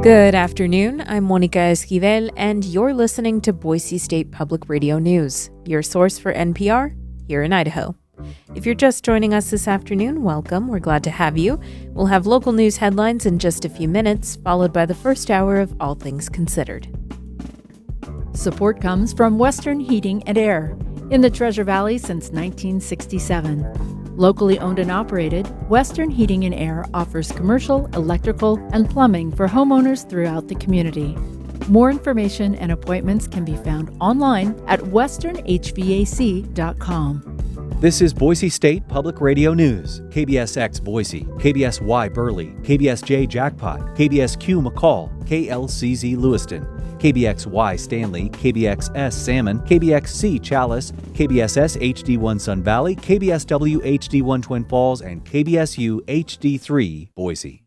Good afternoon. I'm Monica Esquivel, and you're listening to Boise State Public Radio News, your source for NPR here in Idaho. If you're just joining us this afternoon, welcome. We're glad to have you. We'll have local news headlines in just a few minutes, followed by the first hour of All Things Considered. Support comes from Western Heating and Air in the Treasure Valley since 1967. Locally owned and operated, Western Heating and Air offers commercial, electrical, and plumbing for homeowners throughout the community. More information and appointments can be found online at westernhvac.com. This is Boise State Public Radio News. KBSX Boise, KBSY Burley, KBSJ Jackpot, KBSQ McCall, KLCZ Lewiston, KBXY Stanley, KBXS Salmon, KBXC Chalice, KBSS HD1 Sun Valley, KBSW HD1 Twin Falls, and KBSU HD3 Boise.